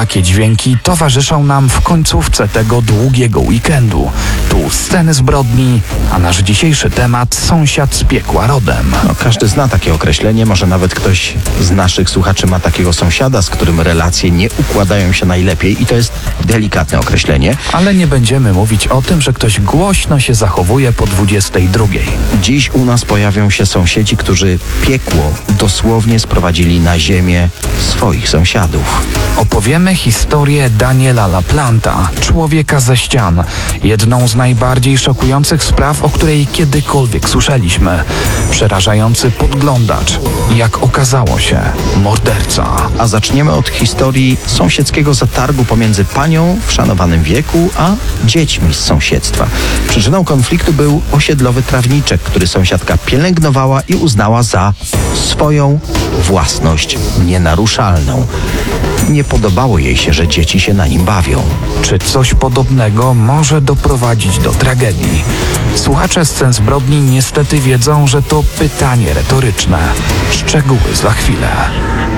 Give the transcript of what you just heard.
Takie dźwięki towarzyszą nam w końcówce tego długiego weekendu. Tu sceny zbrodni, a nasz dzisiejszy temat sąsiad z piekła rodem. Każdy zna takie określenie, może nawet ktoś z naszych słuchaczy ma takiego sąsiada, z którym relacje nie układają się najlepiej i to jest delikatne określenie. Ale nie będziemy mówić o tym, że ktoś głośno się zachowuje po 22. Dziś u nas pojawią się sąsiedzi, którzy piekło dosłownie sprowadzili na ziemię swoich sąsiadów. Opowiemy historię Daniela LaPlanta, człowieka ze ścian. Jedną z najbardziej szokujących spraw, o której kiedykolwiek słyszeliśmy. Przerażający podglądacz. Jak okazało się, morderca. A zaczniemy od historii sąsiedzkiego zatargu pomiędzy panią w szanowanym wieku, a dziećmi z sąsiedztwa. Przyczyną konfliktu był osiedlowy trawniczek, który sąsiadka pielęgnowała i uznała za swoją własność nienaruszalną. Nie podobało jej się, że dzieci się na nim bawią. Czy coś podobnego może doprowadzić do tragedii? Słuchacze scen zbrodni niestety wiedzą, że to pytanie retoryczne. Szczegóły za chwilę.